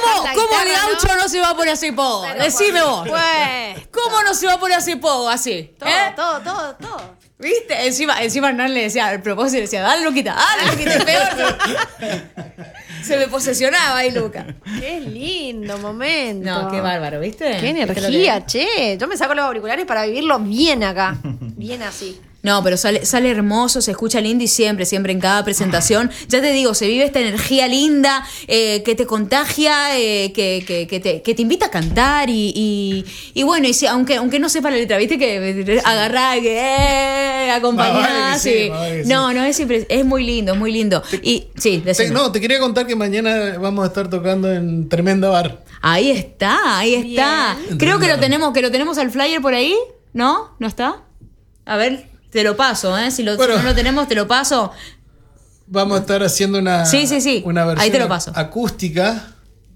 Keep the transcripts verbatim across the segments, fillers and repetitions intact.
¿Cómo, ¿cómo el gaucho no? no se va a poner así pogo? Pero decime vos. Pues, ¿Cómo no se va a poner así pogo? Así. todo, ¿eh? todo, todo, todo. ¿Viste? Encima, encima Hernán le decía, al propósito le decía, dale, Luquita, dale, Luquita, peor. Se me posesionaba ahí, Luca. Qué lindo momento. No, qué bárbaro, ¿viste? Qué energía, che. Yo me saco los auriculares para vivirlo bien acá. Bien así. No, pero sale, sale hermoso, se escucha lindo y siempre, siempre en cada presentación. Ya te digo, se vive esta energía linda eh, que te contagia, eh, que, que, que, te, que te invita a cantar y, y, y bueno, y si, aunque, aunque no sepa la letra, viste que eh, agarrar, que eh, acompañar, vale sí. sí, vale sí. No, no, es, siempre, es muy lindo, es muy lindo. Te, y sí, te, No, te quería contar que mañana vamos a estar tocando en Tremenda Bar. Ahí está, ahí está. Bien. Creo que lo tenemos, que lo tenemos al flyer por ahí, ¿no? ¿No está? A ver. Te lo paso, ¿eh? Si, lo, bueno, si no lo tenemos, te lo paso. Vamos a estar haciendo una, sí, sí, sí. una versión Ahí te lo paso. acústica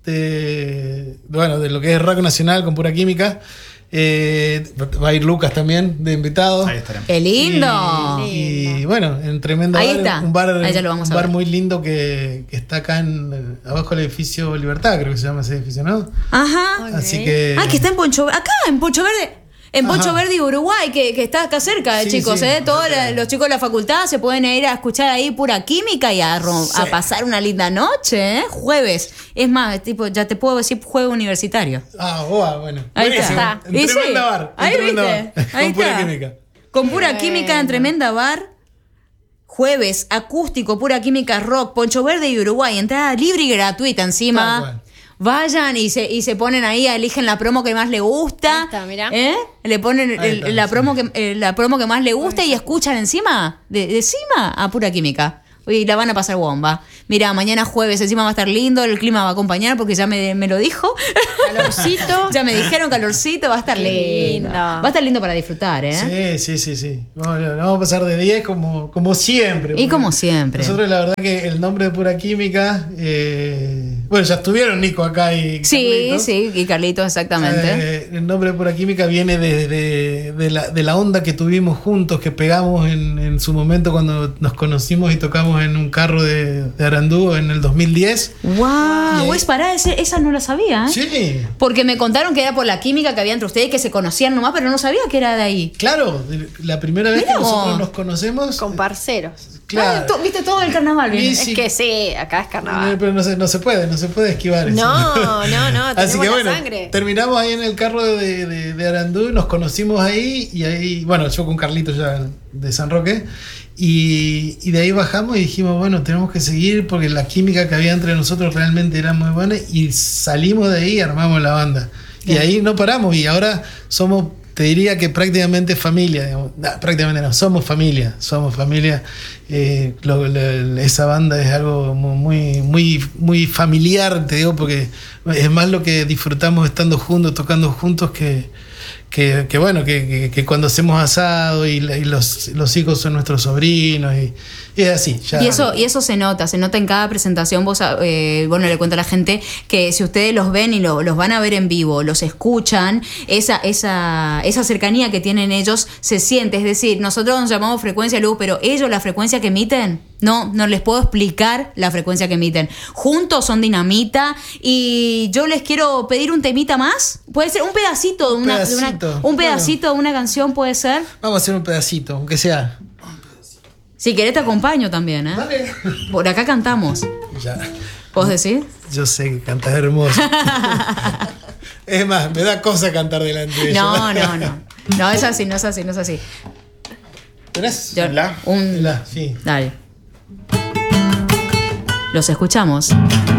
de, bueno, de lo que es rock nacional con Pura Química. Eh, va a ir Lucas también de invitado. Ahí estaremos. ¡Qué lindo! Y, y bueno, en Tremenda Ahí Bar, está. un bar, Ahí ya lo vamos a un bar ver. muy lindo que, que está acá en abajo del edificio Libertad, creo que se llama ese edificio, ¿no? Ajá. Okay. Así que. Ah, que está en Poncho Verde. Acá, en Poncho Verde. En Poncho Ajá. Verde, Uruguay, que, que está acá cerca, Sí, chicos. sí. ¿eh? Todos la, los chicos de la facultad se pueden ir a escuchar ahí Pura Química y a, rom- Sí. a pasar una linda noche, ¿eh? Jueves. Es más, tipo, ya te puedo decir jueves universitario. Ah, boa, bueno. Ahí Buenísimo. está. En Y Tremenda sí, Bar. En ahí Tremenda viste, Bar. ahí Con Pura está. Química. Con Pura Bueno. Química en Tremenda Bar. Jueves, acústico, Pura Química Rock, Poncho Verde y Uruguay. Entrada libre y gratuita Tal encima. cual. Vayan y se, y se ponen ahí, eligen la promo que más le gusta. Ahí está, mirá. ¿Eh? Le ponen Ahí el- está, la, sí. promo que, eh, la promo que más le gusta y escuchan encima, de, de encima a Pura Química. Y la van a pasar bomba. Mira, mañana jueves encima va a estar lindo, el clima va a acompañar porque ya me, me lo dijo. Calorcito. Ya me dijeron calorcito, va a estar Qué lindo. lindo. Va a estar lindo para disfrutar, ¿eh? Sí, sí, sí, sí. Vamos, vamos a pasar de diez como, como siempre. Y como siempre. Nosotros la verdad que el nombre de Pura Química, eh, bueno, ya estuvieron Nico acá y Sí, Carlitos. sí, y Carlitos, exactamente. Eh, el nombre de Pura Química viene de, de, de, la, de la onda que tuvimos juntos, que pegamos en, en su momento cuando nos conocimos y tocamos en un carro de, de Arandú en el dos mil diez. ¡Wow! Y ahí- Pues pará, ese- esa no la sabía, ¿eh? Sí, Porque me contaron que era por la química que había entre ustedes, que se conocían nomás, pero no sabía que era de ahí. claro, la primera vez Mirá que nosotros vos. nos conocemos. Con parceros. Claro. Ah, to- ¿Viste todo el carnaval? bien? Y Es sí. que sí, acá es Eh, carnaval. Pero no se, no se puede, no se puede esquivar eso. No, no, no, Así tenemos que la bueno, sangre. terminamos ahí en el carro de, de, de Arandú, nos conocimos ahí y ahí, bueno, yo con Carlito ya de San Roque y, y de ahí bajamos y dijimos, bueno, tenemos que seguir porque la química que había entre nosotros realmente era muy buena y salimos de ahí y armamos la banda. Y ahí no paramos y ahora somos, te diría que prácticamente familia, digamos. No, prácticamente no, somos familia, somos familia. Eh, lo- lo- esa banda es algo muy, muy, muy familiar, te digo, porque es más lo que disfrutamos estando juntos, tocando juntos, que, que, que bueno, que, que, que cuando hacemos asado y, la- y los, los hijos son nuestros sobrinos y, y es así. Ya. Y eso, y eso se nota, se nota en cada presentación. Vos, eh, bueno, le cuento a la gente que si ustedes los ven y lo- los van a ver en vivo, los escuchan, esa, esa, esa cercanía que tienen ellos se siente. Es decir, nosotros nos llamamos frecuencia luz, pero ellos la frecuencia que emiten, no, no les puedo explicar la frecuencia que emiten. Juntos son dinamita y yo les quiero pedir un temita más. Puede ser un pedacito de Un una, de una- pedacito, un pedacito de una canción, puede ser. Vamos a hacer un pedacito, aunque sea. Si querés te acompaño también, ¿eh? Dale. Por acá cantamos. Ya. ¿Vos decís? Yo sé que cantas hermoso. Es más, me da cosa cantar delante de ella. No, no, no. No es así, no es así, no es así. ¿Tenés? Yo- La. un, La, sí. Dale. Los escuchamos.